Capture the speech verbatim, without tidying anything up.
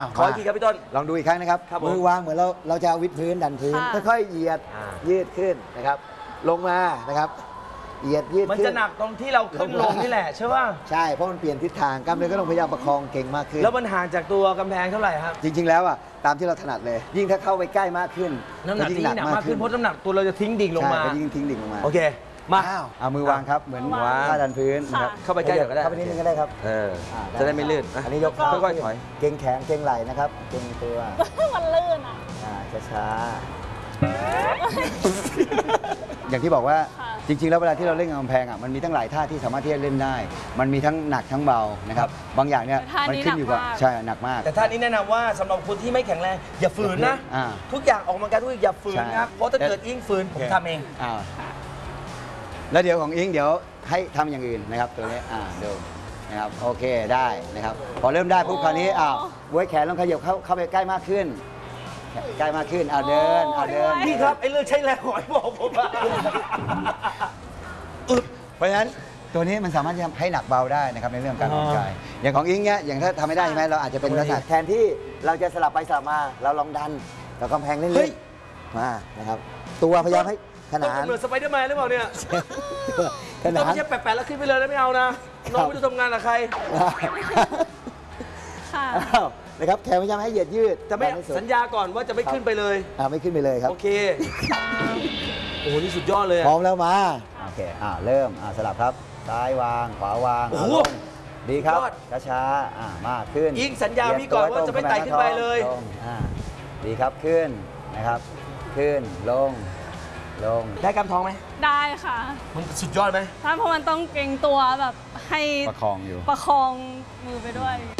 ขออีกทีครับพี่ต้นลองดูอีกครั้งนะครับมือวางเหมือนเราเราจะวิดพื้นดันพื้นค่อยๆเหยียดยืดขึ้นนะครับลงมานะครับเหยียดยืดขึ้นมันจะหนักตรงที่เราขึ้นลงนี่แหละใช่ป่ะใช่เพราะมันเปลี่ยนทิศทางกล้ามเนื้อก็ต้องพยายามประคองเก่งมากขึ้นแล้วมันห่างจากตัวกำแพงเท่าไหร่ครับจริงๆแล้วอ่ะตามที่เราถนัดเลยยิ่งถ้าเข้าไปใกล้มากขึ้นน้ำหนักยิ่งหนักมากขึ้นเพราะน้ำหนักตัวเราจะทิ้งดิ่งลงมายิ่งทิ้งดิ่งลงมาโอเคมาเอามือวางครับเหมือนท่าดันพื้นนะครับเข้าไปใกล้ก็ได้เข้าไปนิดนึงก็ได้ครับเออจะได้ไม่ลื่นอันนี้ยกค่อยๆถอยเก่งแขนเก่งไหล่นะครับเก่งตัวมันลื่นอ่ะช้าๆอย่างที่บอกว่าจริงๆแล้วเวลาที่เราเล่นกำแพงอ่ะมันมีทั้งหลายท่าที่สามารถที่จะเล่นได้มันมีทั้งหนักทั้งเบานะครับบางอย่างเนี่ยมันขึ้นอยู่กับใช่หนักมากแต่ท่านี้แนะนำว่าสำหรับคนที่ไม่แข็งแรงอย่าฝืนนะทุกอย่างออกกำลังกายทุกอย่างอย่าฝืนครับเพราะถ้าเกิดอิงฝืนผมทำเองแล้วเดี๋ยวของอิงเดี๋ยวให้ทำอย่างอื่นนะครับตัวนี้อ่าดูนะครับโอเคได้นะครับพอเริ่มได้ปุ๊บคราวนี้อ้าวไว้แขนลองขยับเข้าเข้าไปใกล้มากขึ้นใกล้มากขึ้นเอาเดินเอาเดินพี่ครับไอ้เรื่องใช้แรงหอยบอกผมว่าเพราะฉะนั้นตัวนี้มันสามารถที่จะให้หนักเบาได้นะครับในเรื่องการออกกำลังกายอย่างของอิงเนี้ยอย่างถ้าทำไม่ได้ใช่ไหมเราอาจจะเป็นลักษณะแทนที่เราจะสลับไปสลับมาเราลองดันเรากำแพงเล่นๆมานะครับตัวพยายามให้ขนานเหมือนสไปเดอร์แมนหรือเปล่าเนี่ยขนานไม่ใช่แปะๆแล้วขึ้นไปเลยแล้วไม่เอานะน้องไม่รู้ทำงานกับใครค่ะนะครับแขนพยายามให้เหยียดยืดจะไม่สัญญาก่อนว่าจะไม่ขึ้นไปเลยอ่าไม่ขึ้นไปเลยครับโอเคโอ้โหนี่สุดยอดเลยพร้อมแล้วมาโอเคอ่าเริ่มอ่าสลับครับซ้ายวางขวาวางลงดีครับช้าๆอ่ามากขึ้นอิงสัญญาพี่ก่อนว่าจะไม่ไต่ขึ้นไปเลยอ่าดีครับขึ้นนะครับขึ้นลงลงได้กำท้องไหมได้ค่ะมันสุดยอดไหมถ้าเพราะมันต้องเกรงตัวแบบให้ประคองอยู่ประคองมือไปด้วย